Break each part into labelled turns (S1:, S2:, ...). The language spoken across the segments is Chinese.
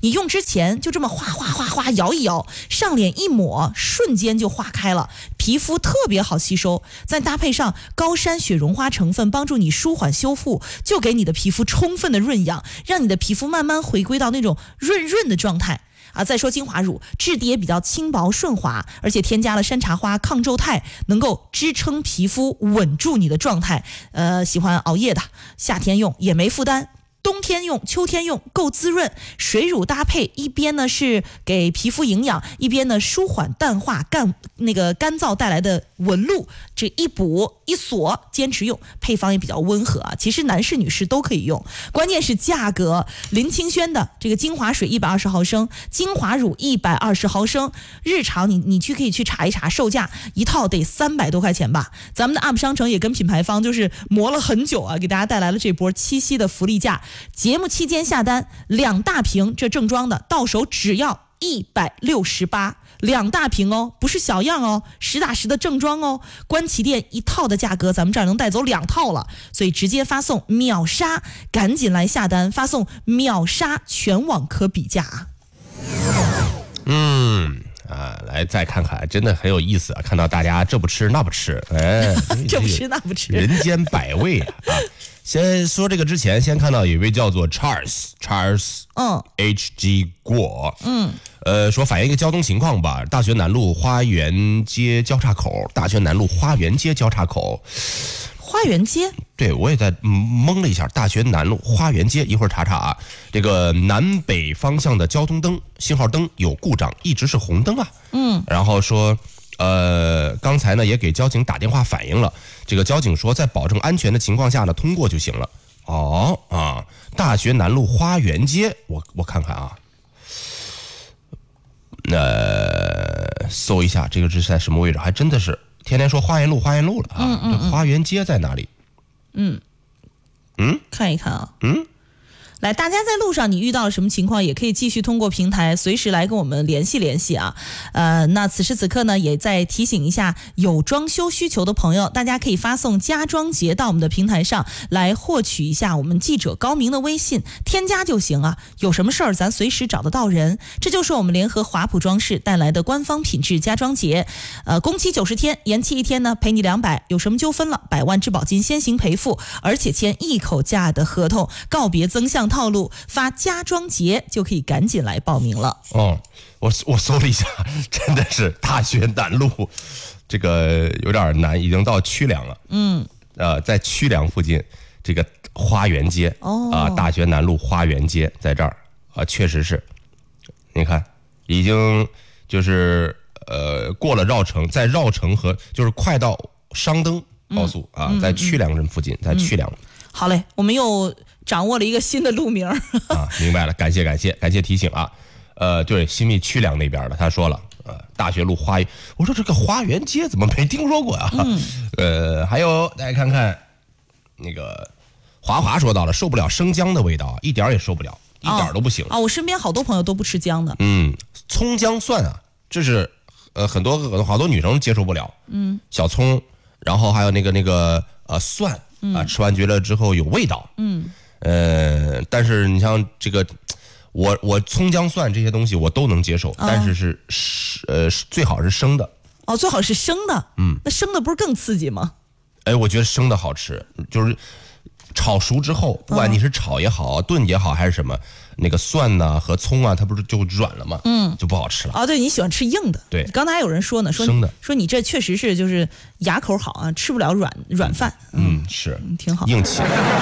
S1: 你用之前就这么哗哗哗哗摇一摇，上脸一抹，瞬间就化开了，皮肤特别好吸收。再搭配上高山雪绒花成分，帮助你舒缓修复，就给你的皮肤充分的润养，让你的皮肤慢慢回归到那种润的状态。再说精华乳，质地也比较轻薄顺滑，而且添加了山茶花抗皱肽，能够支撑皮肤，稳住你的状态。喜欢熬夜的，夏天用也没负担，冬天用秋天用够滋润。水乳搭配，一边呢是给皮肤营养，一边呢舒缓淡化干燥带来的纹路，这一补一锁，坚持用，配方也比较温和啊，其实男士女士都可以用，关键是价格。林清轩的这个精华水120毫升，精华乳120毫升，日常你可以去查一查售价，一套得300多块钱吧。咱们的 UP 商城也跟品牌方就是磨了很久啊，给大家带来了这波七夕的福利价。节目期间下单2大瓶这正装的，到手只要168，2大瓶哦，不是小样哦，实打实的正装哦。官旗店一套的价格，咱们这儿能带走2套了，所以直接发送秒杀，赶紧来下单，发送秒杀，全网可比价。
S2: 来再看看，真的很有意思啊！看到大家这不吃那不吃，
S1: 这不吃那不吃，
S2: 人间百味啊！先说这个之前，先看到有一位叫做 Charles H.G. 郭，说反映一个交通情况吧。大学南路花园街交叉口，
S1: 花园街，
S2: 对，我也在懵了一下。大学南路花园街，一会儿查查啊。这个南北方向的交通灯信号灯有故障，一直是红灯啊。然后说，刚才呢也给交警打电话反映了，这个交警说在保证安全的情况下呢，通过就行了。大学南路花园街，我看看啊，搜一下这个是在什么位置，还真的是。天天说花园路了啊，这花园街在哪里？
S1: 看一看啊。来，大家在路上你遇到了什么情况，也可以继续通过平台随时来跟我们联系啊。那此时此刻呢，也在提醒一下有装修需求的朋友，大家可以发送家装节到我们的平台上来获取一下我们记者高明的微信，添加就行啊。有什么事儿咱随时找得到人，这就是我们联合华普装饰带来的官方品质家装节。工期90天，延期1天呢赔你200，有什么纠纷了100万质保金先行赔付，而且签一口价的合同，告别增项套路，发家装节就可以赶紧来报名了。
S2: 我搜了一下，真的是大学南路，这个有点难，已经到曲梁了。在曲梁附近这个花园街大学南路花园街在这儿确实是，你看已经就是过了绕城，在绕城和就是快到商登高速在曲梁镇附近，在曲梁。
S1: 好嘞，我们又掌握了一个新的路名
S2: 明白了，感谢提醒啊。对，新密曲梁那边的，他说了，大学路花园，我说这个花园街怎么没听说过啊？还有大家看看，那个华说到了，受不了生姜的味道，一点也受不了，一点都不行
S1: 我身边好多朋友都不吃姜的。
S2: 葱姜蒜啊，这是好多女生接受不了。小葱，然后还有那个蒜吃完觉得之后有味道。但是你像这个，我葱姜蒜这些东西我都能接受，但是最好是生的。
S1: 最好是生的。那生的不是更刺激吗？
S2: 我觉得生的好吃，就是炒熟之后，不管你是炒也好，炖也好，还是什么，那个蒜呐和葱啊，它不是就软了吗？就不好吃了。
S1: 对，你喜欢吃硬的。对，刚才还有人说呢，
S2: 生的，
S1: 说你这确实是就是牙口好啊，吃不了软饭。
S2: 是，
S1: 挺好，
S2: 硬气。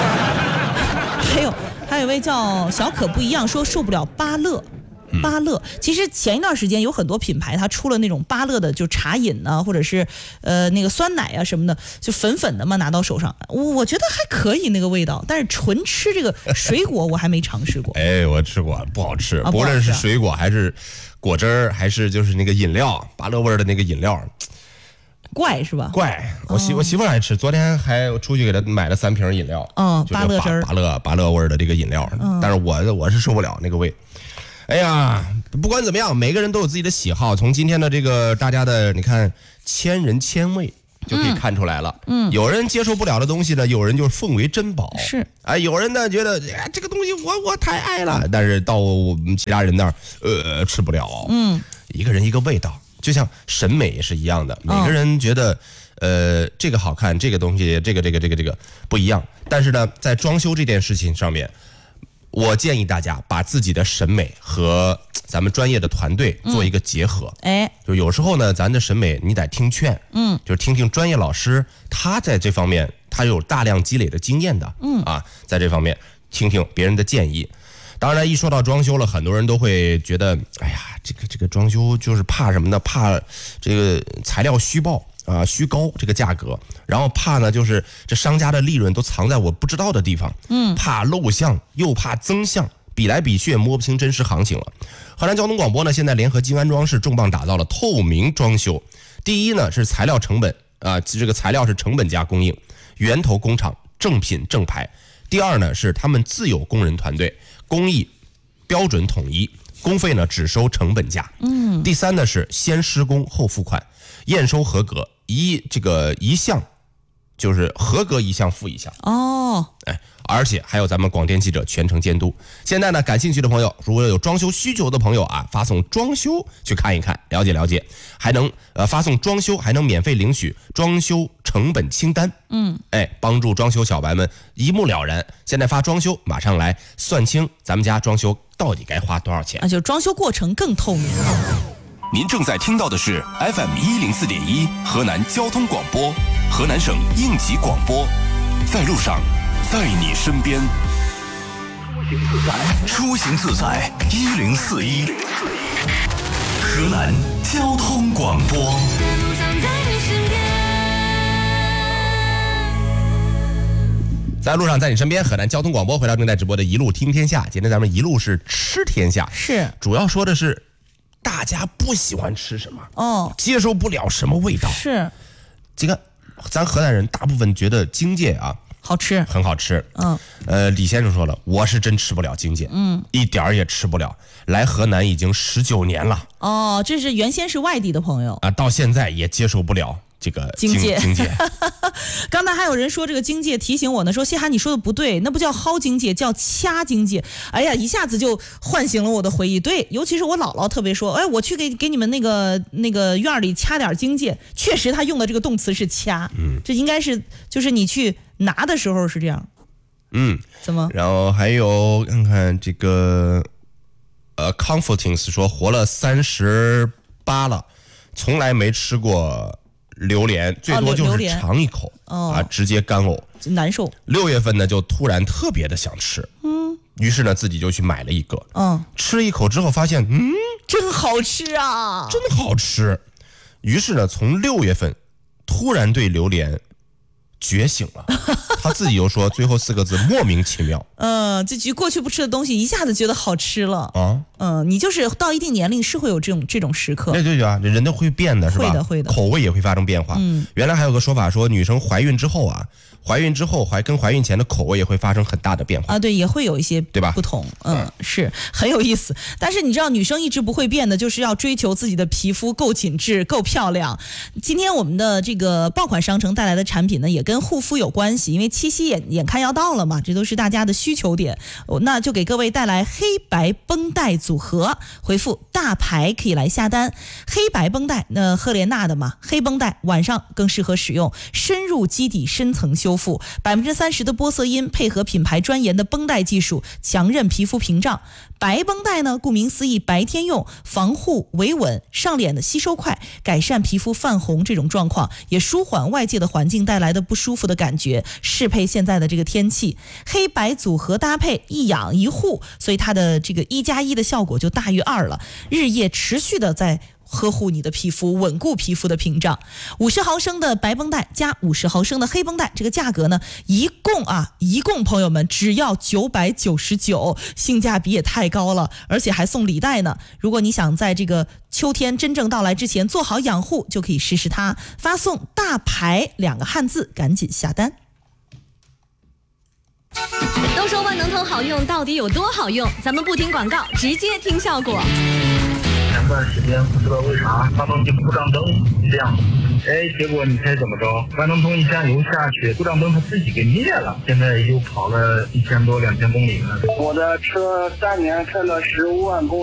S1: 还有一位叫小可不一样，说受不了芭乐。其实前一段时间有很多品牌它出了那种芭乐的，就茶饮呢，或者是那个酸奶啊什么的，就粉粉的嘛，拿到手上，我觉得还可以那个味道，但是纯吃这个水果我还没尝试过。
S2: 我吃过，不好吃，不论是水果还是果汁儿，还是就是那个饮料，芭乐味的那个饮料。
S1: 怪是吧？
S2: 怪，我媳妇爱吃，昨天还出去给她买了3瓶饮料，
S1: 芭乐汁儿，
S2: 芭乐味的这个饮料，但是我是受不了那个味。哎呀，不管怎么样，每个人都有自己的喜好。从今天的这个大家的，你看千人千味就可以看出来了。有人接受不了的东西呢，有人就奉为珍宝。
S1: 是
S2: 啊，有人呢觉得这个东西我太爱了，但是到我们其他人那儿吃不了。一个人一个味道，就像审美也是一样的，每个人觉得这个好看，这个东西这个不一样。但是呢，在装修这件事情上面，我建议大家把自己的审美和咱们专业的团队做一个结合。就有时候呢，咱的审美你得听劝，就是听听专业老师，他在这方面他有大量积累的经验的，在这方面听听别人的建议。当然，一说到装修了，很多人都会觉得，哎呀，这个装修就是怕什么呢？怕这个材料虚报啊，虚高这个价格，然后怕呢就是这商家的利润都藏在我不知道的地方，怕漏项又怕增项，比来比去摸不清真实行情了。河南交通广播呢，现在联合静安装饰重磅打造了透明装修。第一呢是材料成本这个材料是成本价供应，源头工厂正品正牌。第二呢是他们自有工人团队，工艺标准统一，工费呢只收成本价。第三呢是先施工后付款，验收合格，一项就是合格一项付一项。而且还有咱们广电记者全程监督。现在呢，感兴趣的朋友，如果有装修需求的朋友啊，发送装修去看一看，了解了解，还能发送装修，还能免费领取装修成本清单。帮助装修小白们一目了然。现在发装修，马上来算清咱们家装修到底该花多少钱，
S1: 就装修过程更透明。
S3: 您正在听到的是 FM104.1 河南交通广播，河南省应急广播，在路上，在你身边。出行自在1041，河南交通广播。
S2: 在路上，在你身边，河南交通广播回到正在直播的一路听天下。今天咱们一路是吃天下，
S1: 是
S2: 主要说的是大家不喜欢吃什么，接受不了什么味道。
S1: 是
S2: 这个咱河南人大部分觉得京芥
S1: 好吃，
S2: 很好吃。李先生说了，我是真吃不了京芥，一点儿也吃不了。来河南已经19年了。
S1: 这是原先是外地的朋友
S2: 到现在也接受不了这个京芥。
S1: 刚才还有人说这个京芥，提醒我呢，说谢涵你说的不对，那不叫蒿京芥，叫掐京芥。哎呀，一下子就唤醒了我的回忆。对，尤其是我姥姥特别说，我去给你们那个院里掐点京芥，确实他用的这个动词是掐。这应该是就是你去拿的时候是这样。怎么？然
S2: 后还有看看这个Comfortings 说活了38了，从来没吃过榴莲，最多就是尝一口直接干呕，
S1: 难受。
S2: 6月份呢就突然特别的想吃，于是呢自己就去买了一个，吃一口之后发现
S1: 真好吃啊，
S2: 真好吃。于是呢从6月份突然对榴莲觉醒了。他自己又说最后4个字莫名其妙。
S1: 这局过去不吃的东西一下子觉得好吃了你就是到一定年龄是会有这种时刻。
S2: 对啊，人都会变的是吧？
S1: 会的，
S2: 口味也会发生变化。原来还有个说法说女生怀孕之后跟怀孕前的口味也会发生很大的变化
S1: 对，也会有一些
S2: 对吧
S1: 不同。是很有意思。但是你知道女生一直不会变的，就是要追求自己的皮肤够紧致够漂亮。今天我们的这个爆款商城带来的产品呢，也跟护肤有关系，因为七夕眼看要到了嘛，这都是大家的需求点。那就给各位带来黑白绷带组合，回复大牌可以来下单。黑白绷带赫莲娜的嘛，黑绷带晚上更适合使用，深入基底深层修复，30%的玻色因配合品牌专研的绷带技术，强韧皮肤屏障。白绷带呢，顾名思义，白天用，防护维稳，上脸的吸收快，改善皮肤泛红这种状况，也舒缓外界的环境带来的不舒服的感觉，适配现在的这个天气。黑白组合搭配，一养一护，所以它的这个1+1的效果就大于2了，日夜持续的在呵护你的皮肤，稳固皮肤的屏障。50毫升的白绷带加50毫升的黑绷带，这个价格呢，一共朋友们只要999，性价比也太高了，而且还送礼袋呢。如果你想在这个秋天真正到来之前做好养护，就可以试试它。发送大牌2个汉字，赶紧下单。
S4: 都说万能通好用，到底有多好用？咱们不听广告，直接听效果。 段时间不知道为啥发动机故障灯亮，结果你猜怎么着？万能通一加油下去，故障灯它自己给灭了，现在又跑了1000多2000公里了。
S5: 我的车3年开了15万公里。